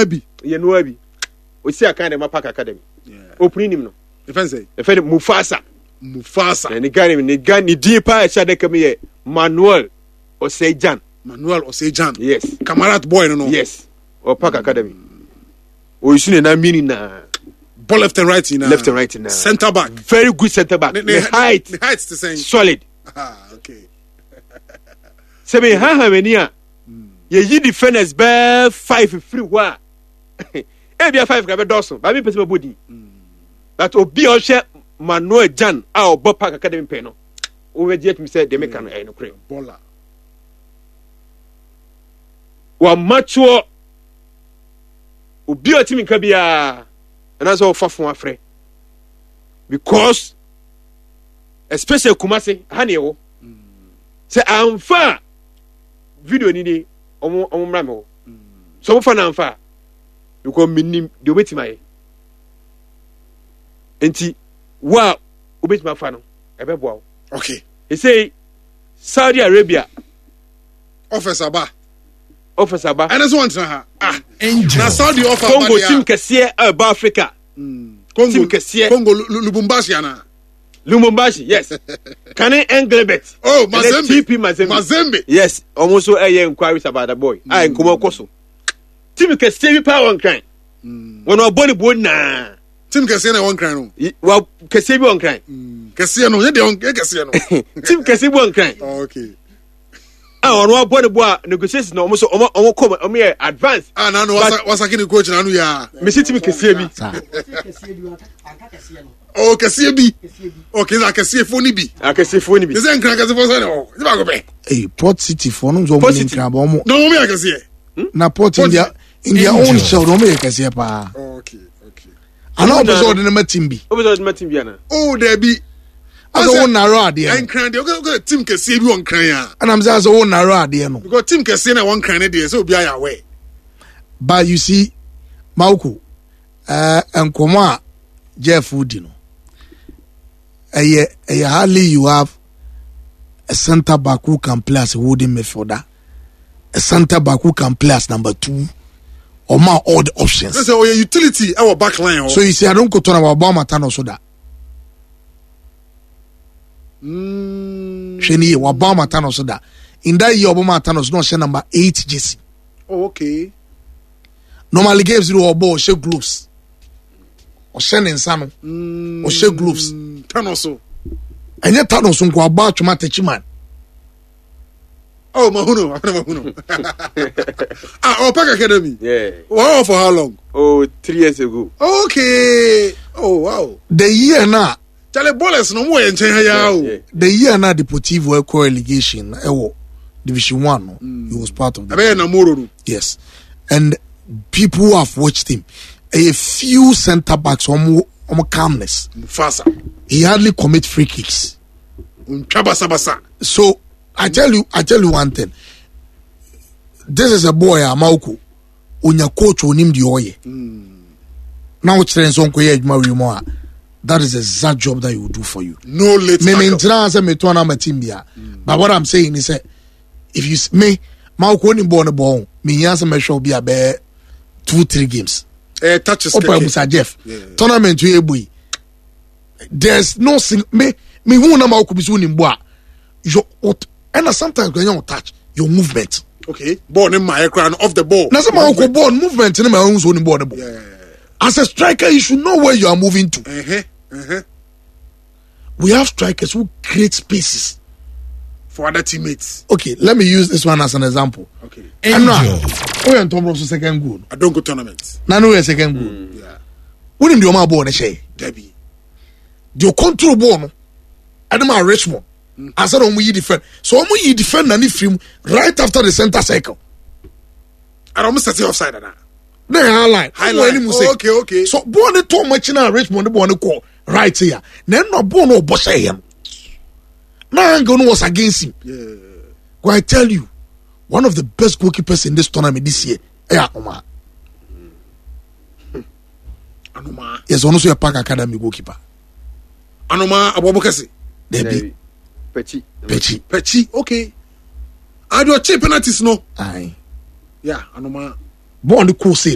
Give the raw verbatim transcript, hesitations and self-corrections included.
bi. Ye no bi. O si aka de Park Academy. Yeah. Opening him no. Defense. Efe Mufasa. Mufasa. And the guy ni guy ni deeper e shade come here. Manuel Osejan. Manuel Osejan. Yes. Kamarat boy no no. Yes. Or Park Academy. O you see na meaning na ball left and right in uh, left and right in uh, center back. Very good center back. The, the, the height. The height the same. Solid. Ah, okay. Se me ha ha mani a ye yi defenders be five free wa. E bia five ka be doso. Ba me pese be body. That obi o hwe Manuel Jan a obo Park Academy pe no. O we jet me say de make no e no kre. Baller. Wa mature obi o timi ka bia and that's all fafon afre. Because especially Kumasi hani wo. Say amfa video ni ni omo omo mra me wo. So mo fa na amfa. Because minim de obetima ye. Enti wa obetima fa no ebe boa. Okay. He say Saudi Arabia officer ba officer ba and so want ha ah na Saudi offer Congo team kese aba Africa. Mm. Congo team kese Congo Lubumbashi ana Lumumbashi, yes. Kane Englebert. Oh, Mazembe. T P Mazembe. Mazembe. Yes. Almost so aye inquiries about the boy. Ah, nkomo koso. Team ke save power on crime. When we body board na. Team ke save na one crime no. Wa ke save on crime. Ke save no, ye de on ke save no. Team ke save on crime. Oh, okay. Ah, on wa body board negotiations na almost omo omo come omo advance. Ah, na no wasa wasa kini coach na no ya. Me see team ke save bi. Oh, kasiye bi. Okay, na kasiye foni bi. Ah, kasiye foni bi. Nse nkran kasiye foni no. Ti ba go be. Eh, Port City for no zo mo nkran ba mo. No, me kasiye. Na Port India India own show no me kasiye pa. Okay, okay. Ana episode na matim bi. Episode matim bi ana. Oh, there be. Aso won narrow ade. Nkran de go team kasiye bi won nkran ya. And I'm saying so won narrow ade no. Because team kasiye na won nkran de so obi aya we. But you see Mauku uh enkomo a Jeff Woody no. A, a hardly you have a center back who can play as a wooden midfielder, a center back who can play as number two, or more all the options. That's a utility our back line. So you see, I don't go to our Obama Tano Soda. Sheni Obama Tano Soda. In that year, Obama Thanos no share number eight J C. Oh, okay. Normally gives you a ball, shake gloves. Or send in Sano. Or shake gloves. Thanos. And yet Thanos unko about to match man. Oh, Mahuno, Mahuno. Ah, oh, Park Academy. Yeah. Wow, for how long? Oh, three years ago. Okay. Oh, wow. The year now. Charlie Bollers no more in China. The year now, Deportivo Eco relegation, Ewo, Division One. No? Mm. He was part of the Yes. And people who have watched him, a few centre backs on calmness. Faster. He hardly commit free kicks. So I tell you, I tell you one thing. This is a boy, Amauku. Unya coach onim di oye. Now it's on koye more. That is the exact job that he will do for you. No late. Me maintain say me to na matimbia. But what I'm saying is that if you me Mauku oni born born, me yansa me show be a two three games. Eh touches. Opa Musa Jeff. Tournament we ebui. There's no sing me me who na Mauku bisu ni mboa. Your and sometimes when you touch your movement. Okay. Ball in my crown off the ball. Na some Mauku ball movement in my own zone ball. Yeah. As a striker, you should know where you are moving to. Uh-huh. Uh-huh. We have strikers who create spaces for other teammates. Okay, let me use this one as an example. Okay. And now, we are Tom Robson second goal. I don't go tournaments. Now we are second goal. Mm. Yeah. When do you want ball? Say, Debbie. Do you control ball? I don't know Richmond. Mm. I said, "We defend." So we defend and if him right after the center circle. I don't miss the offside now. Then highlight. Highlight. Oh, okay, okay. So ball the too much in Richmond. The ball the call right here. Then no ball no boss him. Now I'm going was against him. Yeah. Well, I tell you, one of the best goalkeepers in this tournament this year, yeah, Anoma. Anoma. Yes, also a Park Academy goalkeeper. Anoma Abobokasi. Debbie. Pechi. Pechi. Pechi. Okay. I do a cheap penalties no. Aye. Yeah, Anoma. Born the cool